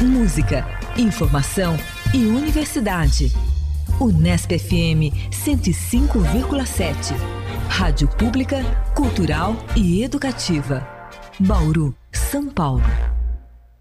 música, informação e universidade. Unesp FM 105,7. Rádio Pública, cultural e educativa. Bauru, São Paulo.